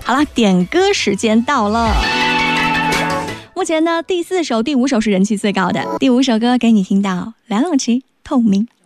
好啦，点歌时间到了。目前呢，第4首、第5首是人气最高的。第5首歌给你听到梁咏琪《透明》。